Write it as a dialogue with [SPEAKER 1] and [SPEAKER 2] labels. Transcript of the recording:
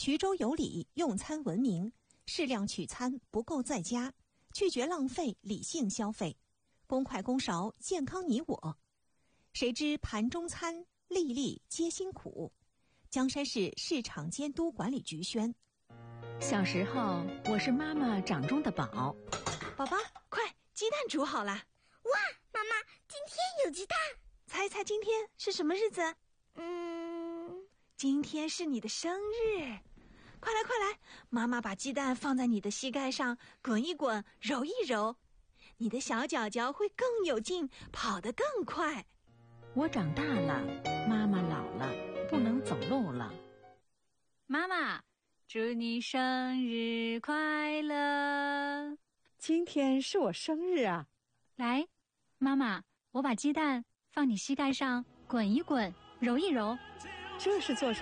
[SPEAKER 1] 衢州有礼，用餐文明，适量取餐，不够在家，拒绝浪费，理性消费，公筷公勺，健康你我。谁知盘中餐，粒粒皆辛苦。江山市市场监督管理局宣。
[SPEAKER 2] 小时候，我是妈妈掌中的宝。
[SPEAKER 3] 宝宝，快，鸡蛋煮好了。
[SPEAKER 4] 哇，妈妈，今天有鸡蛋。
[SPEAKER 3] 猜猜今天是什么日子？今天是你的生日。快来快来，妈妈把鸡蛋放在你的膝盖上，滚一滚，揉一揉，你的小脚脚会更有劲，跑得更快。
[SPEAKER 2] 我长大了，妈妈老了，不能走路了。
[SPEAKER 5] 妈妈，祝你生日快乐！
[SPEAKER 6] 今天是我生日啊！
[SPEAKER 5] 来，妈妈，我把鸡蛋放你膝盖上，滚一滚，揉一揉。
[SPEAKER 6] 这是做啥？